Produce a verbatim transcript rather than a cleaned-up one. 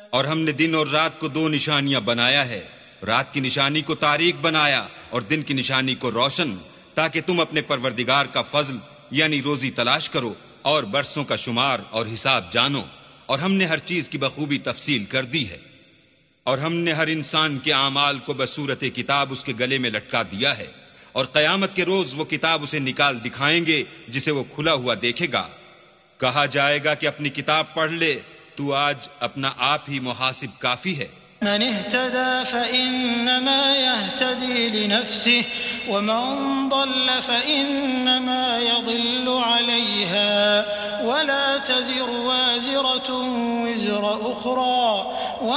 और हमने दिन और रात को दो निशानियां बनाया है, रात की निशानी को तारीक बनाया और दिन की निशानी को रोशन, ताकि तुम अपने परवरदिगार का फजल यानी रोजी तलाश करो और बरसों का शुमार और हिसाब जानो। और हमने हर चीज की बखूबी तफसील कर दी है। और हमने हर इंसान के आमाल को बसूरत किताब उसके गले में लटका दिया है, और कयामत के रोज वो किताब उसे निकाल दिखाएंगे जिसे वो खुला हुआ देखेगा। कहा जाएगा कि अपनी किताब पढ़ ले, तू आज अपना आप ही मुहासिब काफी है। मन इहतदा फइन्नमा यहतदी लिनफ्सिह वमन ضل फइन्नमा यदिल्लु अलैहा वला तज़िरु वाज़िरतुन विज़रा उख़रा